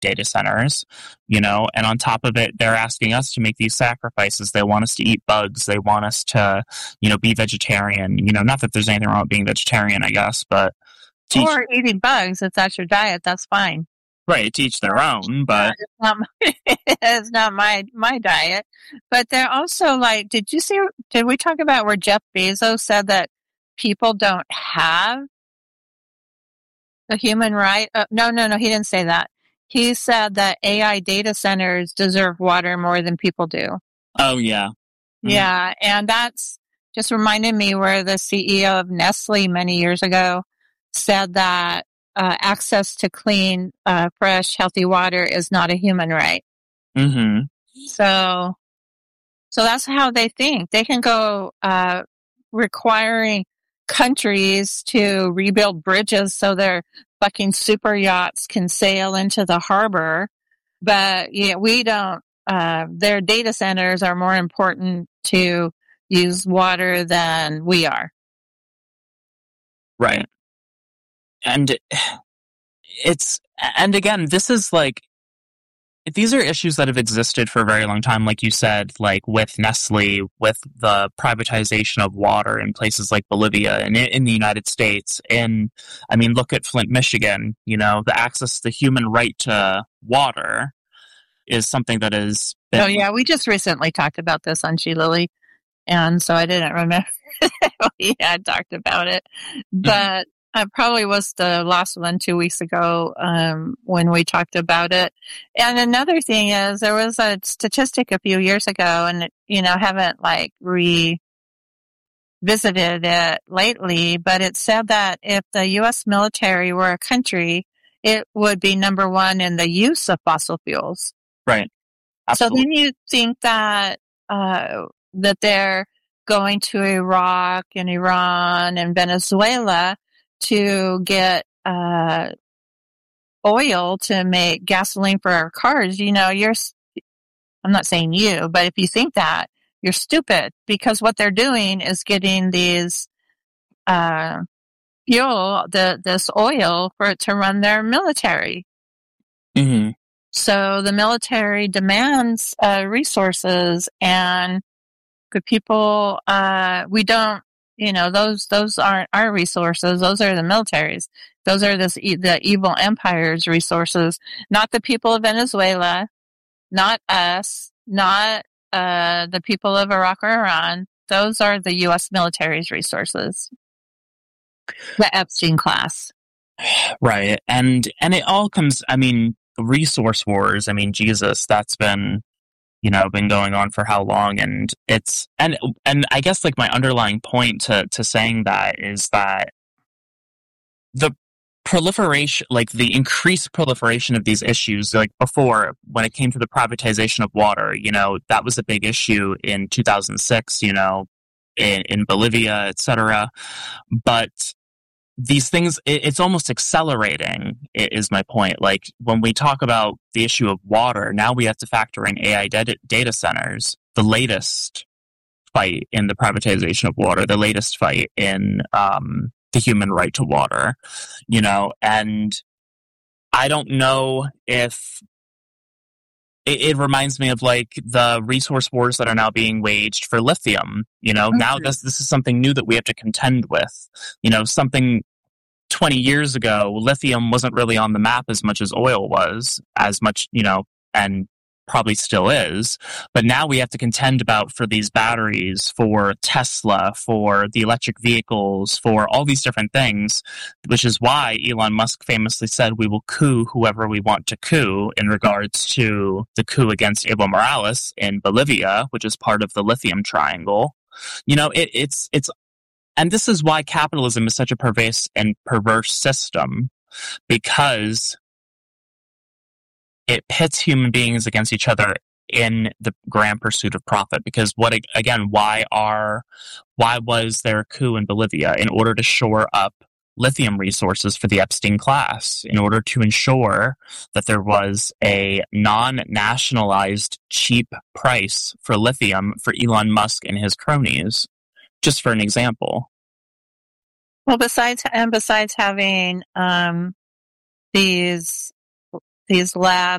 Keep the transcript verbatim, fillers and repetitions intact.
data centers, you know, and on top of it, they're asking us to make these sacrifices. They want us to eat bugs. They want us to, you know, be vegetarian. You know, not that there's anything wrong with being vegetarian, I guess, but teach, or eating bugs. If that's your diet, that's fine. Right, to each their own, but it's not my, it's not my my diet. But they're also like, did you see? Did we talk about where Jeff Bezos said that people don't have the human right? Uh, no, no, no. He didn't say that. He said that A I data centers deserve water more than people do. Oh yeah, mm-hmm. yeah, and that's just reminded me where the C E O of Nestle many years ago said that. Uh, access to clean, uh, fresh, healthy water is not a human right. Mm-hmm. So, so that's how they think. They can go uh, requiring countries to rebuild bridges so their fucking super yachts can sail into the harbor, but yeah, we don't. Uh, their data centers are more important to use water than we are. Right. And it's, and again, this is like, these are issues that have existed for a very long time, like you said, like with Nestle, with the privatization of water in places like Bolivia and in the United States. And I mean, look at Flint, Michigan, you know, the access, the human right to water is something that is. Been- oh, yeah, we just recently talked about this on She Lily. And so I didn't remember we had talked about it, but it probably was the last one two weeks ago um, when we talked about it. And another thing is there was a statistic a few years ago, and you know haven't like revisited it lately, but it said that if the U S military were a country, it would be number one in the use of fossil fuels. Right. Absolutely. So then you think that. Uh, that they're going to Iraq and Iran and Venezuela to get uh, oil to make gasoline for our cars. You know, you're, I'm not saying you, but if you think that, you're stupid because what they're doing is getting these uh, fuel, the this oil for it to run their military. Mm-hmm. So the military demands uh, resources and good people, uh, we don't, you know, those, those aren't our resources. Those are the military's. Those are this, the evil empire's resources, not the people of Venezuela, not us, not, uh, the people of Iraq or Iran. Those are the U S military's resources. The Epstein class. Right. And, and it all comes, I mean, resource wars, I mean, Jesus, that's been, you know, been going on for how long? And it's, and, and I guess like my underlying point to, to saying that is that the proliferation, like the increased proliferation of these issues, like before, when it came to the privatization of water, you know, that was a big issue in two thousand six, you know, in, in Bolivia, et cetera. But these things, it, it's almost accelerating, is my point. Like, when we talk about the issue of water, now we have to factor in A I data, data centers, the latest fight in the privatization of water, the latest fight in um, the human right to water, you know, and I don't know if it, it reminds me of like the resource wars that are now being waged for lithium. You know, mm-hmm. now this this is something new that we have to contend with. You know, something twenty years ago, lithium wasn't really on the map as much as oil was, as much, you know, and probably still is. But now we have to contend about for these batteries, for Tesla, for the electric vehicles, for all these different things, which is why Elon Musk famously said we will coup whoever we want to coup in regards to the coup against Evo Morales in Bolivia, which is part of the lithium triangle. You know, it, it's, it's, and this is why capitalism is such a perverse and perverse system, because it pits human beings against each other in the grand pursuit of profit. Because what, again, why are, why was there a coup in Bolivia? In order to shore up lithium resources for the Epstein class, in order to ensure that there was a non-nationalized cheap price for lithium for Elon Musk and his cronies. Just for an example. Well, besides, and besides having, um, these, these labs